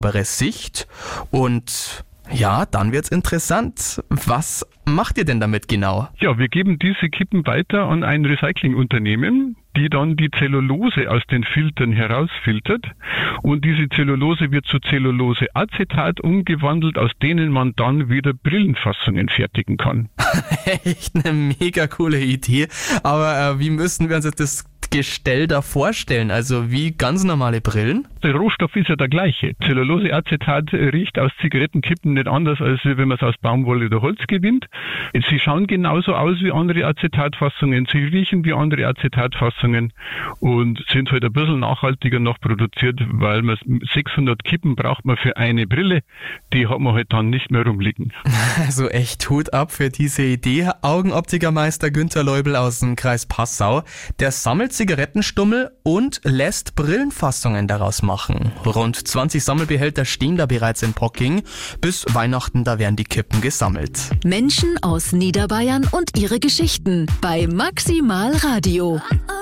Sicht. Und ja, dann wird's interessant. Was macht ihr denn damit genau? Ja, wir geben diese Kippen weiter an ein Recyclingunternehmen, die dann die Zellulose aus den Filtern herausfiltert. Und diese Zellulose wird zu Zelluloseacetat umgewandelt, aus denen man dann wieder Brillenfassungen fertigen kann. Echt eine mega coole Idee. Aber wie müssen wir uns jetzt das Gestell da vorstellen? Also wie ganz normale Brillen? Der Rohstoff ist ja der gleiche. Zelluloseacetat riecht aus Zigarettenkippen nicht anders, als wenn man es aus Baumwolle oder Holz gewinnt. Sie schauen genauso aus wie andere Acetatfassungen, sie riechen wie andere Acetatfassungen und sind halt ein bisschen nachhaltiger noch produziert, weil man 600 Kippen braucht man für eine Brille, die hat man halt dann nicht mehr rumliegen. Also echt Hut ab für diese Idee. Augenoptikermeister Günther Leubel aus dem Kreis Passau, der sammelt Zigarettenstummel und lässt Brillenfassungen daraus machen. Rund 20 Sammelbehälter stehen da bereits in Pocking. Bis Weihnachten, da werden die Kippen gesammelt. Menschen aus Niederbayern und ihre Geschichten bei Maximal Radio.